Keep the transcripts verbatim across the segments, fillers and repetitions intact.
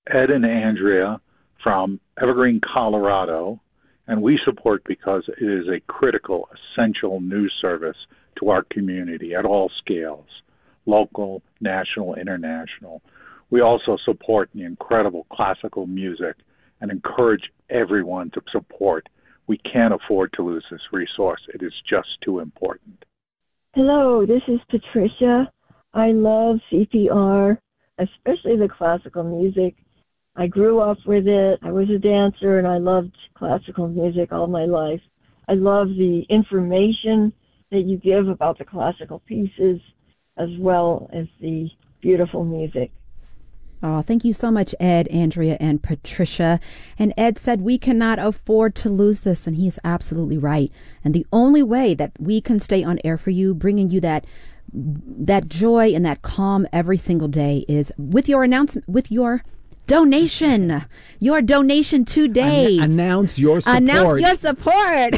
Ed and Andrea from Evergreen, Colorado, and we support because it is a critical, essential news service to our community at all scales, local, national, international. We also support the incredible classical music and encourage everyone to support. We can't afford to lose this resource. It is just too important. Hello, this is Patricia. I love C P R, especially the classical music. I grew up with it. I was a dancer, and I loved classical music all my life. I love the information that you give about the classical pieces as well as the beautiful music. Oh, thank you so much, Ed, Andrea, and Patricia. And Ed said we cannot afford to lose this, and he is absolutely right. And the only way that we can stay on air for you, bringing you that that joy and that calm every single day, is with your announcement, with your donation. Your donation today. An- announce your support. Announce your support.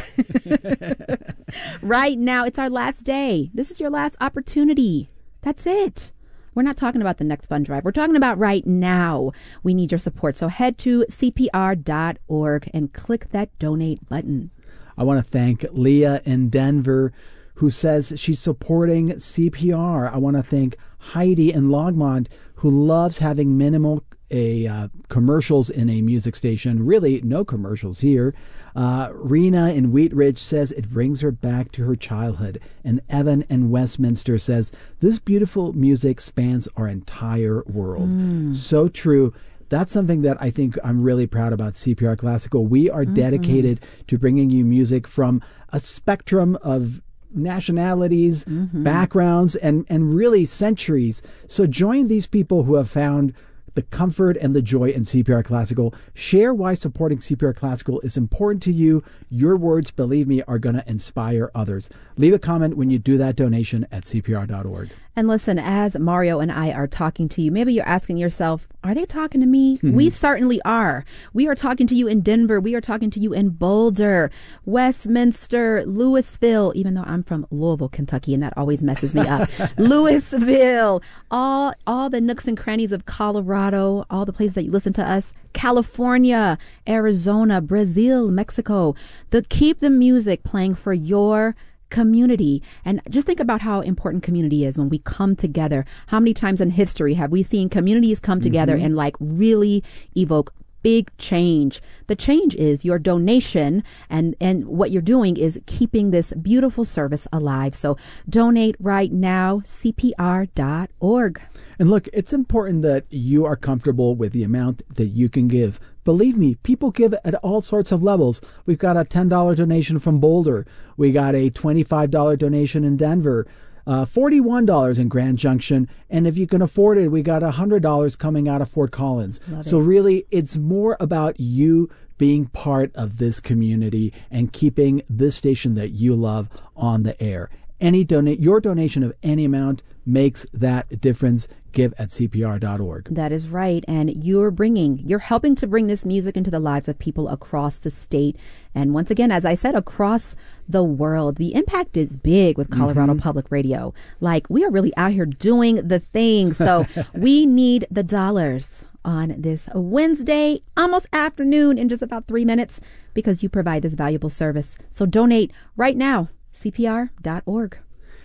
Right now, it's our last day. This is your last opportunity. That's it. We're not talking about the next fund drive. We're talking about right now. We need your support. So head to C P R dot org and click that donate button. I want to thank Leah in Denver, who says she's supporting C P R. I want to thank Heidi in Longmont, who loves having minimal a uh, commercials in a music station. Really, no commercials here. Uh, Rena in Wheat Ridge says it brings her back to her childhood. And Evan in Westminster says this beautiful music spans our entire world. Mm. So true. That's something that I think I'm really proud about C P R Classical. We are mm-hmm. dedicated to bringing you music from a spectrum of nationalities, mm-hmm. backgrounds, and, and really centuries. So join these people who have found the comfort and the joy in C P R Classical. Share why supporting C P R Classical is important to you. Your words, believe me, are going to inspire others. Leave a comment when you do that donation at C P R dot org. And listen, as Mario and I are talking to you, maybe you're asking yourself, are they talking to me? Mm-hmm. We certainly are. We are talking to you in Denver. We are talking to you in Boulder, Westminster, Louisville, even though I'm from Louisville, Kentucky, and that always messes me up. Louisville, all, all the nooks and crannies of Colorado, all the places that you listen to us, California, Arizona, Brazil, Mexico. The, keep the music playing for your community. And just think about how important community is when we come together. How many times in history have we seen communities come together mm-hmm. and like really evoke big change? The change is your donation, and and what you're doing is keeping this beautiful service alive. So donate right now, C P R dot org. And look, it's important that you are comfortable with the amount that you can give. Believe me, people give at all sorts of levels. We've got a ten dollars donation from Boulder. We got a twenty-five dollars donation in Denver, uh, forty-one dollars in Grand Junction. And if you can afford it, we got one hundred dollars coming out of Fort Collins. Love so it. Really, it's more about you being part of this community and keeping this station that you love on the air. Any donate your donation of any amount makes that difference. Give at C P R dot org. That is right. And you're bringing, you're helping to bring this music into the lives of people across the state. And once again, as I said, across the world. The impact is big with Colorado mm-hmm. Public Radio. Like, we are really out here doing the thing. So we need the dollars on this Wednesday, almost afternoon, in just about three minutes, because you provide this valuable service. So donate right now, C P R dot org.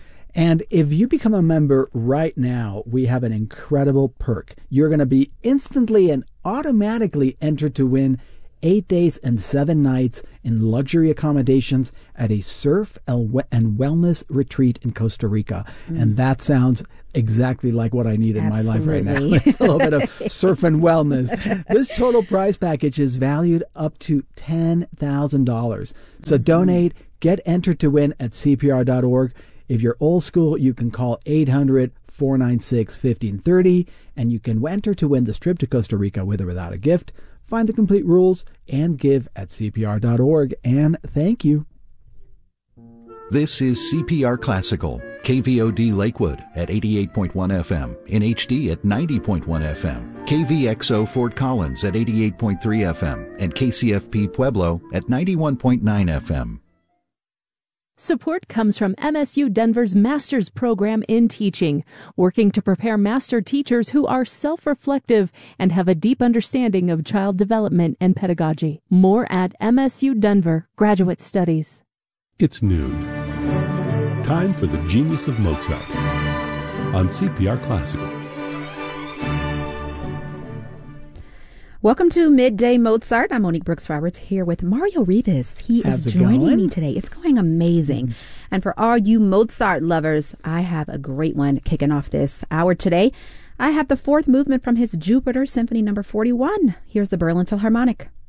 And if you become a member right now, we have an incredible perk. You're going to be instantly and automatically entered to win eight days and seven nights in luxury accommodations at a surf and wellness retreat in Costa Rica. Mm. And that sounds exactly like what I need in Absolutely. My life right now. It's a little bit of surf and wellness. This total prize package is valued up to ten thousand dollars. So mm-hmm. donate, get entered to win at C P R dot org. If you're old school, you can call eight hundred, four nine six, one five three zero, and you can enter to win this trip to Costa Rica with or without a gift. Find the complete rules and give at C P R dot org. And thank you. This is C P R Classical, K V O D Lakewood at eighty-eight point one F M, in H D at ninety point one F M, K V X O Fort Collins at eighty-eight point three F M, and K C F P Pueblo at ninety-one point nine F M. Support comes from M S U Denver's Master's Program in Teaching, working to prepare master teachers who are self-reflective and have a deep understanding of child development and pedagogy. More at M S U Denver Graduate Studies. It's noon. Time for the Genius of Mozart on C P R Classical. Welcome to Midday Mozart. I'm Monique Brooks Roberts here with Mario Rivas. He How's is it joining going? me today. It's going amazing. Mm-hmm. And for all you Mozart lovers, I have a great one kicking off this hour today. I have the fourth movement from his Jupiter Symphony number forty-one. Here's the Berlin Philharmonic.